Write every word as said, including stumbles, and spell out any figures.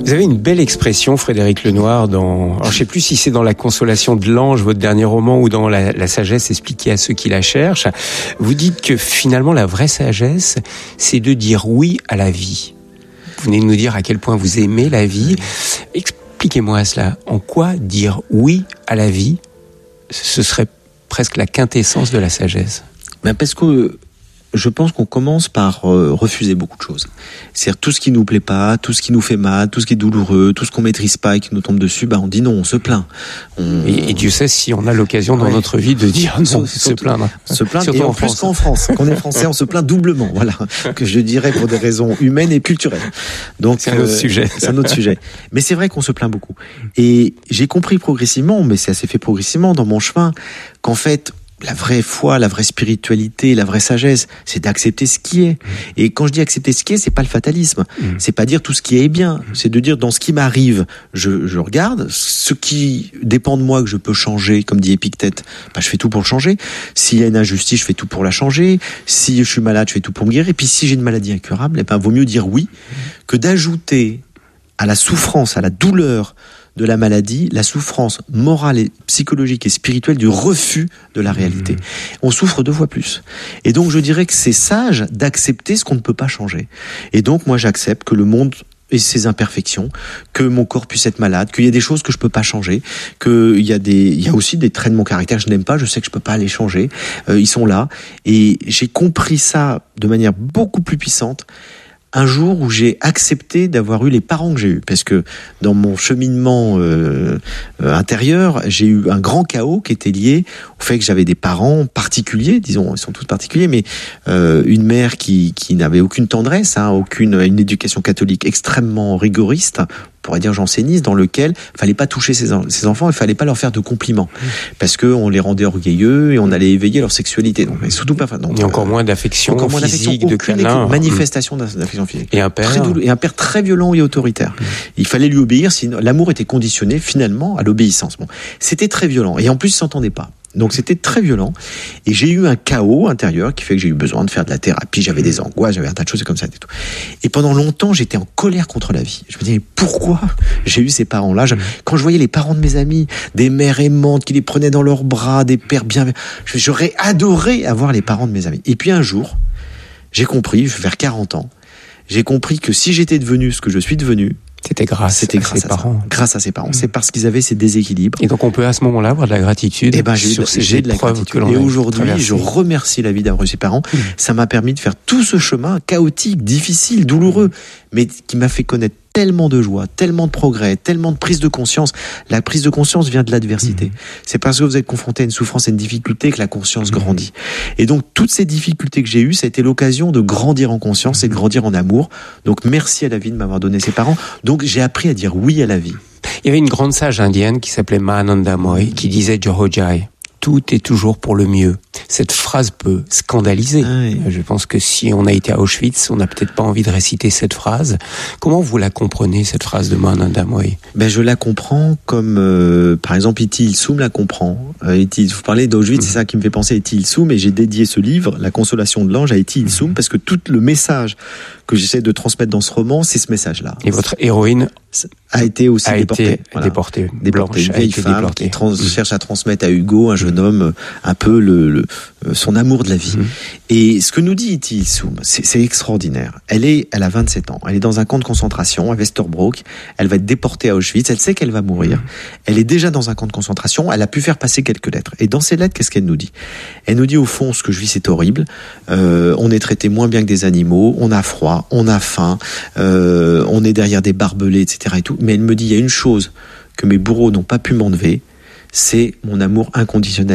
Vous avez une belle expression, Frédéric Lenoir, dans, alors je sais plus si c'est dans La Consolation de l'ange, votre dernier roman, ou dans La, la sagesse expliquée à ceux qui la cherchent. Vous dites que finalement la vraie sagesse, c'est de dire oui à la vie. Vous venez de nous dire à quel point vous aimez la vie. Expliquez-moi cela. En quoi dire oui à la vie, ce serait presque la quintessence de la sagesse? Ben parce que je pense qu'on commence par euh, refuser beaucoup de choses. C'est-à-dire tout ce qui nous plaît pas, tout ce qui nous fait mal, tout ce qui est douloureux, tout ce qu'on maîtrise pas et qui nous tombe dessus, bah on dit non, on se plaint. On... Et, et Dieu sait si on a l'occasion dans ouais. notre vie de dire non, se, se plaindre. Se plaindre, et en, en plus qu'en France, qu'on est français, on se plaint doublement. Voilà, que je dirais pour des raisons humaines et culturelles. Donc c'est un autre euh, sujet. C'est un autre sujet. Mais c'est vrai qu'on se plaint beaucoup. Et j'ai compris progressivement, mais ça s'est fait progressivement dans mon chemin, qu'en fait la vraie foi, la vraie spiritualité, la vraie sagesse, c'est d'accepter ce qui est. Et quand je dis accepter ce qui est, c'est pas le fatalisme. Mmh. C'est pas dire tout ce qui est bien. C'est de dire dans ce qui m'arrive, je, je regarde ce qui dépend de moi que je peux changer, comme dit Épictète. Bah, je fais tout pour le changer. S'il y a une injustice, je fais tout pour la changer. Si je suis malade, je fais tout pour me guérir. Et puis si j'ai une maladie incurable, eh ben vaut mieux dire oui que d'ajouter à la souffrance, à la douleur de la maladie, la souffrance morale et psychologique et spirituelle du refus de la réalité. Mmh. On souffre deux fois plus. Et donc je dirais que c'est sage d'accepter ce qu'on ne peut pas changer. Et donc moi j'accepte que le monde ait ses imperfections, que mon corps puisse être malade, qu'il y a des choses que je peux pas changer, qu'il y a des, il y a aussi des traits de mon caractère que je n'aime pas, je sais que je peux pas les changer. Euh, ils sont là. Et j'ai compris ça de manière beaucoup plus puissante un jour où j'ai accepté d'avoir eu les parents que j'ai eus, parce que dans mon cheminement euh, euh, intérieur, j'ai eu un grand chaos qui était lié au fait que j'avais des parents particuliers, disons, ils sont tous particuliers, mais euh, une mère qui qui n'avait aucune tendresse, hein, aucune une éducation catholique extrêmement rigoriste, on pourrait dire janséniste, dans lequel il fallait pas toucher ses, en- ses enfants, il fallait pas leur faire de compliments, mmh. parce que on les rendait orgueilleux et on allait éveiller leur sexualité. Donc, mais surtout pas. Donc, et encore euh, moins d'affection encore moins physique, d'affection, de câlin, manifestation mmh. d'affection physique. Et un père, très douleux, et un père très violent et autoritaire. Mmh. Il fallait lui obéir, sinon l'amour était conditionné finalement à l'obéissance. Bon, c'était très violent et en plus ils s'entendaient pas. Donc c'était très violent et j'ai eu un chaos intérieur qui fait que j'ai eu besoin de faire de la thérapie, j'avais des angoisses, j'avais un tas de choses comme ça et tout. Et pendant longtemps, j'étais en colère contre la vie. Je me disais, mais pourquoi j'ai eu ces parents-là? je, Quand je voyais les parents de mes amis, des mères aimantes qui les prenaient dans leurs bras, des pères bienveillants, j'aurais adoré avoir les parents de mes amis. Et puis un jour, j'ai compris, vers quarante ans, j'ai compris que si j'étais devenu ce que je suis devenu, C'était grâce, C'était grâce à ses à parents. Ça. Grâce à ses parents. Mmh. C'est parce qu'ils avaient ces déséquilibres. Et donc on peut à ce moment-là avoir de la gratitude. Et ben j'ai, sur ces j'ai de la gratitude. Et aujourd'hui, traversé. Je remercie la vie d'avoir eu ses parents. Mmh. Ça m'a permis de faire tout ce chemin chaotique, difficile, douloureux, mais qui m'a fait connaître tellement de joie, tellement de progrès, tellement de prise de conscience. La prise de conscience vient de l'adversité. Mmh. C'est parce que vous êtes confronté à une souffrance et une difficulté que la conscience mmh. grandit. Et donc, toutes ces difficultés que j'ai eues, ça a été l'occasion de grandir en conscience mmh. et de grandir en amour. Donc, merci à la vie de m'avoir donné ses parents. Donc, j'ai appris à dire oui à la vie. Il y avait une grande sage indienne qui s'appelait Mahananda Moy, qui disait Johojai. Tout est toujours pour le mieux. Cette phrase peut scandaliser. Ah oui. Je pense que si on a été à Auschwitz, on n'a peut-être pas envie de réciter cette phrase. Comment vous la comprenez, cette phrase de Mahananda Moy? Ben, je la comprends comme, euh, par exemple, Iti Il-sum la comprend. Euh, Iti, vous parlez d'Auschwitz, mmh. c'est ça qui me fait penser à Iti Il-sum, et j'ai dédié ce livre, La Consolation de l'ange, à Iti Il-sum, mmh. parce que tout le message que j'essaie de transmettre dans ce roman, c'est ce message-là. Et votre héroïne a été aussi a déportée. Été voilà. déportée. Déportée. Une vieille femme déportée. qui trans- mmh. cherche à transmettre à Hugo, un jeune homme, un peu le, le, son amour de la vie. Mmh. Et ce que nous dit Iti Il-sum, c'est, c'est extraordinaire. Elle est, elle a vingt-sept ans. Elle est dans un camp de concentration à Westerbroek. Elle va être déportée à Auschwitz. Elle sait qu'elle va mourir. Mmh. Elle est déjà dans un camp de concentration. Elle a pu faire passer quelques lettres. Et dans ces lettres, qu'est-ce qu'elle nous dit? Elle nous dit, au fond, ce que je vis, c'est horrible. Euh, on est traité moins bien que des animaux. On a froid. On a faim. Euh, on est derrière des barbelés, et cetera et tout. Mais elle me dit, il y a une chose que mes bourreaux n'ont pas pu m'enlever, c'est mon amour inconditionnel